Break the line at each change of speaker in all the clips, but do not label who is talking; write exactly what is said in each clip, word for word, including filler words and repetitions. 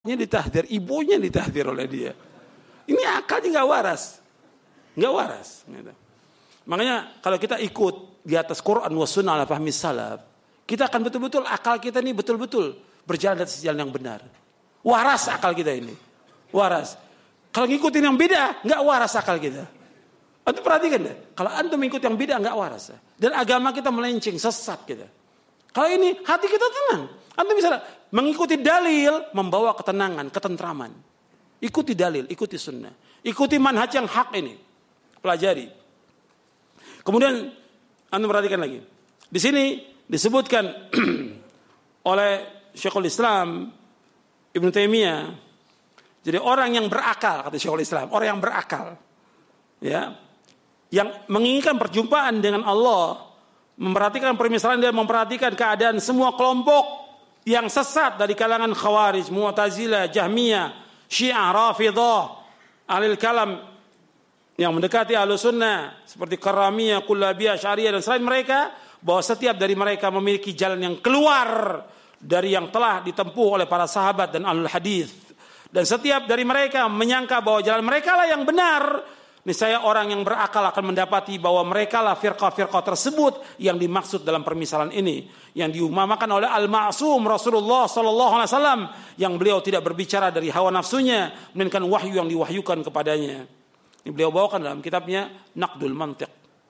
ditahdir, ibunya ditahdir oleh dia. Ini akalnya nggak waras, nggak waras. Gitu. Makanya kalau kita ikut di atas Quran wa sunnah ala fahmi salaf, kita akan betul-betul akal kita ini betul-betul berjalan di atas jalan yang benar. Waras akal kita ini, waras. Kalau ngikutin yang beda, nggak waras akal kita. Antum perhatikan deh, kalau antum mengikut yang beda nggak waras. Dan agama kita melenceng, sesat kita. Kalau ini hati kita tenang. Antum bisa mengikuti dalil, membawa ketenangan, ketentraman. Ikuti dalil, ikuti sunnah. Ikuti manhaj yang hak ini. Pelajari. Kemudian antum perhatikan lagi. Di sini disebutkan oleh Syekhul Islam Ibnu Taimiyah. Jadi orang yang berakal, kata Syekhul Islam, orang yang berakal. Ya. Yang menginginkan perjumpaan dengan Allah, memperhatikan permisalan dia, memperhatikan keadaan semua kelompok yang sesat dari kalangan Khawarij, Mu'tazilah, Jahmiyah, Syiah, Rafidhah, Ahlul Kalam yang mendekati Ahlus Sunnah seperti Karamiyah, Kullabiyah, Syariah dan selain mereka, bahwa setiap dari mereka memiliki jalan yang keluar dari yang telah ditempuh oleh para sahabat dan Ahlul Hadis. Dan setiap dari mereka menyangka bahwa jalan mereka lah yang benar. Niscaya orang yang berakal akan mendapati bahwa mereka lah firqah-firqah tersebut yang dimaksud dalam permisalan ini, yang diumamakan oleh Al-Ma'sum Rasulullah sallallahu alaihi wasallam, yang beliau tidak berbicara dari hawa nafsunya, melainkan wahyu yang diwahyukan kepadanya. Ini beliau bawakan dalam kitabnya Naqdul Mantiq.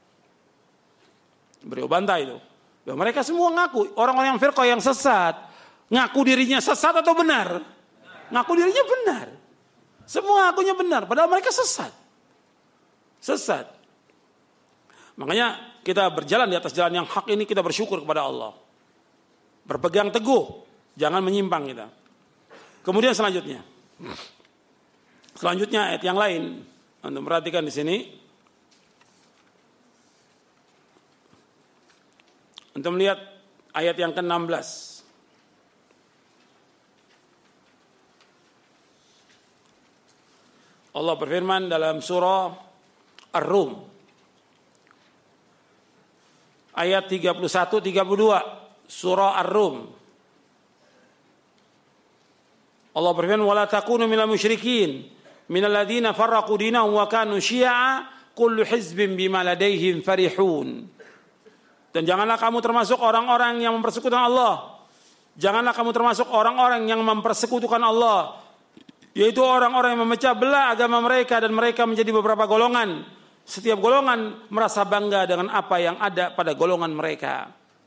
Beliau bantah itu. Bahwa mereka semua ngaku, orang-orang yang firqah yang sesat, ngaku dirinya sesat atau benar? Ngaku dirinya benar. Semua ngakunya benar, padahal mereka sesat. Sesat. Makanya kita berjalan di atas jalan yang hak ini, kita bersyukur kepada Allah. Berpegang teguh, jangan menyimpang kita. Kemudian selanjutnya. Selanjutnya ayat yang lain. Anda perhatikan di sini. Anda melihat ayat yang ke enam belas. Allah berfirman dalam surah Ar-Rum ayat tiga puluh satu tiga puluh dua, surah Ar-Rum. Allah berfirman, wala takunu minal musyrikin minal ladzina farraqu dinahum wa kanu syi'a kullu hizbin bima ladaihim farihun. Dan janganlah kamu termasuk orang-orang yang mempersekutukan Allah. Janganlah kamu termasuk orang-orang yang mempersekutukan Allah, yaitu orang-orang yang memecah belah agama mereka dan mereka menjadi beberapa golongan. Setiap golongan merasa bangga dengan apa yang ada pada golongan mereka.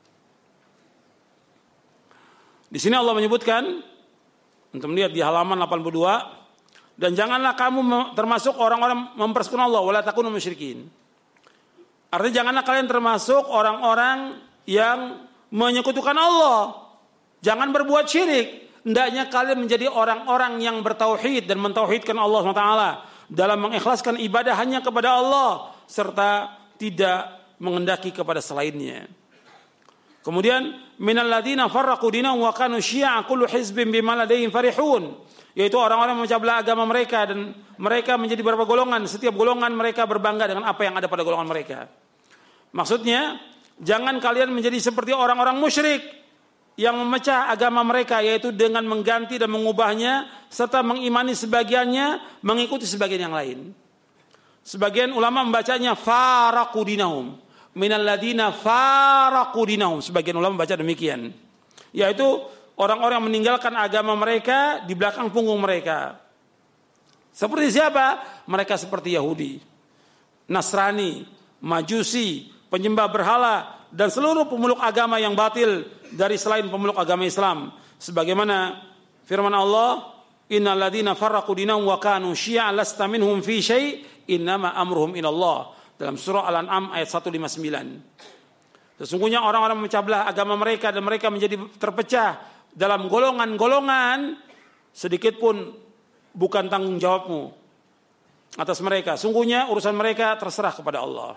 Di sini Allah menyebutkan, untuk melihat di halaman delapan puluh dua, dan janganlah kamu termasuk orang-orang mempersekutukan Allah, wala takunu musyrikin. Artinya janganlah kalian termasuk orang-orang yang menyekutukan Allah. Jangan berbuat syirik. Hendaknya kalian menjadi orang-orang yang bertauhid dan mentauhidkan Allah subhanahu wa taala dalam mengikhlaskan ibadah hanya kepada Allah serta tidak mengendaki kepada selainnya. Kemudian minal ladzina farraqu dinahum wa kanu syi'a kullu hizbin bima ladaihim farihun, yaitu orang-orang yang memecah belah agama mereka dan mereka menjadi beberapa golongan, setiap golongan mereka berbangga dengan apa yang ada pada golongan mereka. Maksudnya jangan kalian menjadi seperti orang-orang musyrik yang memecah agama mereka, yaitu dengan mengganti dan mengubahnya serta mengimani sebagiannya, mengikuti sebagian yang lain. Sebagian ulama membacanya faraqu dinahum minal ladzina faraqu dinahum. Sebagian ulama membaca demikian, yaitu orang-orang yang meninggalkan agama mereka di belakang punggung mereka. Seperti siapa? Mereka seperti Yahudi, Nasrani, Majusi, penyembah berhala dan seluruh pemeluk agama yang batil dari selain pemeluk agama Islam. Sebagaimana firman Allah, innal ladzina farraqu dinahum wa kanu syi'a lasta minhum fi syai' innama amruhum ilallah, dalam surah Al-An'am ayat seratus lima puluh sembilan. Sesungguhnya orang-orang memecah belah agama mereka dan mereka menjadi terpecah dalam golongan-golongan, sedikit pun bukan tanggung jawabmu atas mereka. Sungguhnya urusan mereka terserah kepada Allah.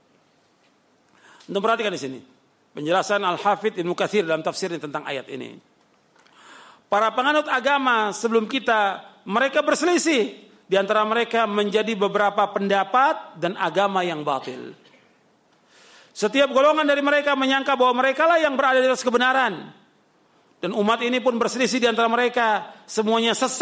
Anda perhatikan di sini penjelasan Al-Hafidz Ibnu Katsir dalam tafsirnya tentang ayat ini. Para penganut agama sebelum kita, mereka berselisih. Di antara mereka menjadi beberapa pendapat dan agama yang batil. Setiap golongan dari mereka menyangka bahwa mereka lah yang berada di atas kebenaran. Dan umat ini pun berselisih di antara mereka. Semuanya sesat.